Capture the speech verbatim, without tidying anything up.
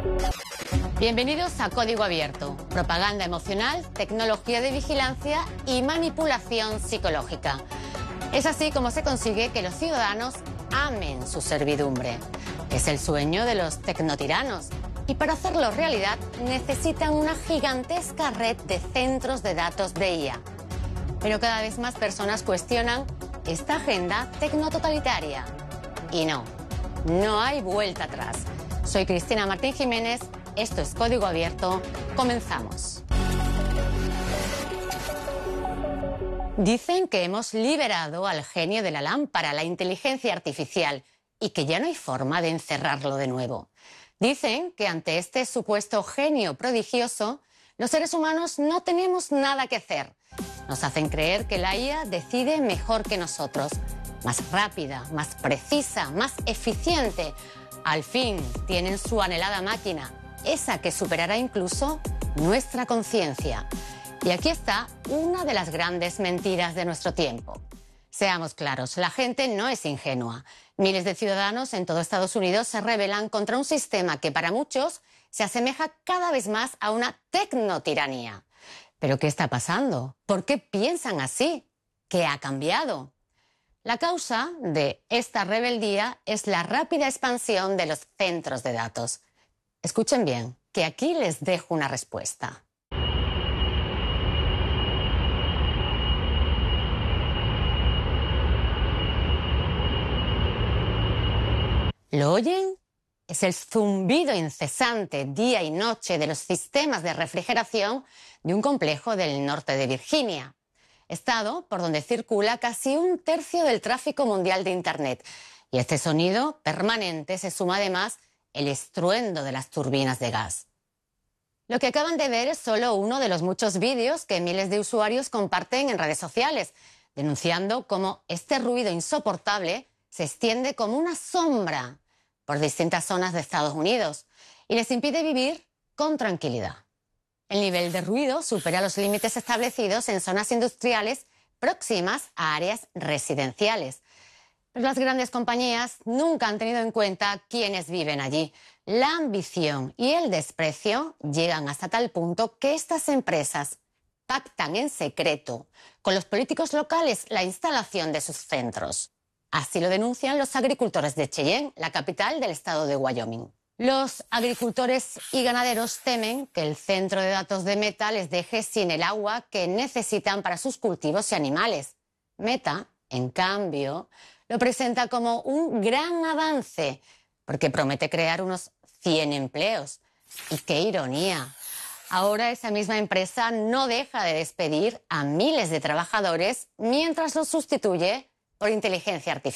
Bienvenidos a Código Abierto, propaganda emocional, tecnología de vigilancia y manipulación psicológica. Es así como se consigue que los ciudadanos amen su servidumbre. Es el sueño de los tecnotiranos. Y para hacerlo realidad necesitan una gigantesca red de centros de datos de I A. Pero cada vez más personas cuestionan esta agenda tecnototalitaria. Y no, no hay vuelta atrás. Soy Cristina Martín Jiménez, esto es Código Abierto, comenzamos. Dicen que hemos liberado al genio de la lámpara, la inteligencia artificial, y que ya no hay forma de encerrarlo de nuevo. Dicen que ante este supuesto genio prodigioso, los seres humanos no tenemos nada que hacer. Nos hacen creer que la I A decide mejor que nosotros, más rápida, más precisa, más eficiente. Al fin tienen su anhelada máquina, esa que superará incluso nuestra conciencia. Y aquí está una de las grandes mentiras de nuestro tiempo. Seamos claros, la gente no es ingenua. Miles de ciudadanos en todo Estados Unidos se rebelan contra un sistema que para muchos se asemeja cada vez más a una tecnotiranía. ¿Pero qué está pasando? ¿Por qué piensan así? ¿Qué ha cambiado? La causa de esta rebeldía es la rápida expansión de los centros de datos. Escuchen bien, que aquí les dejo una respuesta. ¿Lo oyen? Es el zumbido incesante día y noche de los sistemas de refrigeración de un complejo del norte de Virginia, estado por donde circula casi un tercio del tráfico mundial de Internet. Y a este sonido permanente se suma además el estruendo de las turbinas de gas. Lo que acaban de ver es solo uno de los muchos vídeos que miles de usuarios comparten en redes sociales, denunciando cómo este ruido insoportable se extiende como una sombra por distintas zonas de Estados Unidos y les impide vivir con tranquilidad. El nivel de ruido supera los límites establecidos en zonas industriales próximas a áreas residenciales. Pero las grandes compañías nunca han tenido en cuenta quiénes viven allí. La ambición y el desprecio llegan hasta tal punto que estas empresas pactan en secreto con los políticos locales la instalación de sus centros. Así lo denuncian los agricultores de Cheyenne, la capital del estado de Wyoming. Los agricultores y ganaderos temen que el centro de datos de Meta les deje sin el agua que necesitan para sus cultivos y animales. Meta, en cambio, lo presenta como un gran avance, porque promete crear unos cien empleos. Y qué ironía. Ahora esa misma empresa no deja de despedir a miles de trabajadores mientras los sustituye por inteligencia artificial.